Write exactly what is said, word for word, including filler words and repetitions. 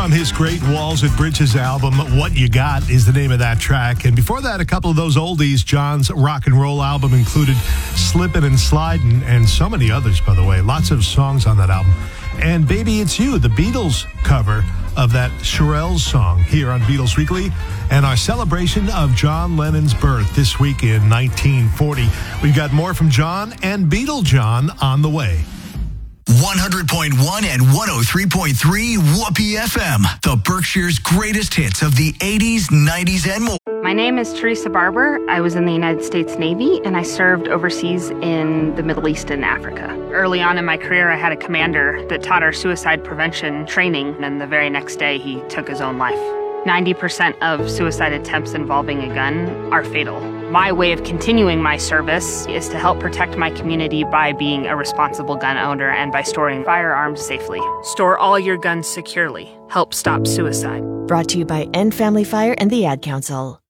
from his Great Walls and Bridges album, What You Got is the name of that track. And before that, a couple of those oldies. John's rock and roll album included Slippin' and Slidin' and so many others, by the way. Lots of songs on that album. And Baby It's You, the Beatles cover of that Shirelles song here on Beatles Weekly, and our celebration of John Lennon's birth this week in nineteen forty. We've got more from John and Beatle John on the way. one hundred point one and one oh three point three Whoopee F M, the Berkshire's greatest hits of the eighties, nineties, and more. My name is Teresa Barber. I was in the United States Navy, and I served overseas in the Middle East and Africa. Early on in my career, I had a commander that taught our suicide prevention training, and the very next day, he took his own life. ninety percent of suicide attempts involving a gun are fatal. My way of continuing my service is to help protect my community by being a responsible gun owner and by storing firearms safely. Store all your guns securely. Help stop suicide. Brought to you by End Family Fire and the Ad Council.